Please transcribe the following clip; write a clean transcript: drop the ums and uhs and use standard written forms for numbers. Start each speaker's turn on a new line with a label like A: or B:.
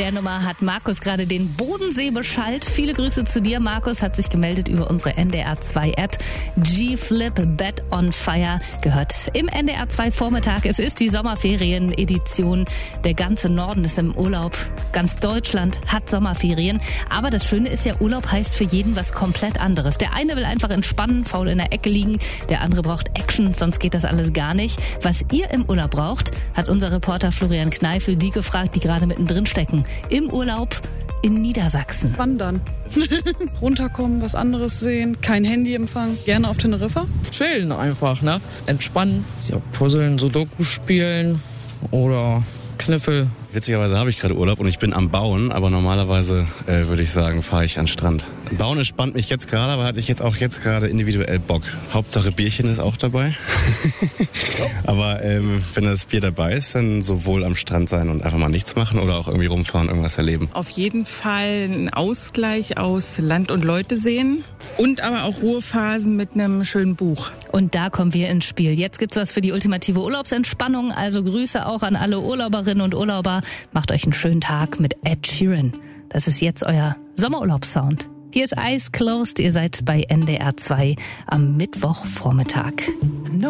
A: der Nummer hat Markus gerade den Bodensee beschallt. Viele Grüße zu dir. Markus hat sich gemeldet über unsere NDR2-App. G-Flip, Bed on Fire, gehört im NDR2 Vormittag. Es ist die Sommerferien-Edition. Der ganze Norden ist im Urlaub. Ganz Deutschland hat Sommerferien. Aber das Schöne ist ja, Urlaub heißt für jeden was komplett anderes. Der eine will einfach entspannen, faul in der Ecke liegen. Der andere braucht Action, sonst geht das alles gar nicht. Was ihr im Urlaub braucht, hat unser Reporter Florian Kneifel die gefragt, die gerade mittendrin stecken. Im Urlaub in Niedersachsen.
B: Wandern. Runterkommen, was anderes sehen, kein Handyempfang. Gerne auf Teneriffa.
C: Chillen einfach, ne? Entspannen. Ja, puzzeln, Sudoku spielen oder Kniffel.
D: Witzigerweise habe ich gerade Urlaub und ich bin am Bauen, aber normalerweise würde ich sagen, fahre ich an den Strand. Bauen entspannt mich jetzt gerade, aber hatte ich jetzt gerade individuell Bock. Hauptsache Bierchen ist auch dabei. Aber wenn das Bier dabei ist, dann sowohl am Strand sein und einfach mal nichts machen oder auch irgendwie rumfahren, irgendwas erleben.
E: Auf jeden Fall ein Ausgleich aus Land und Leute sehen und aber auch Ruhephasen mit einem schönen Buch.
A: Und da kommen wir ins Spiel. Jetzt gibt's was für die ultimative Urlaubsentspannung. Also Grüße auch an alle Urlauberinnen und Urlauber. Macht euch einen schönen Tag mit Ed Sheeran. Das ist jetzt euer Sommerurlaubssound. Hier ist Eyes Closed. Ihr seid bei NDR2 am Mittwochvormittag.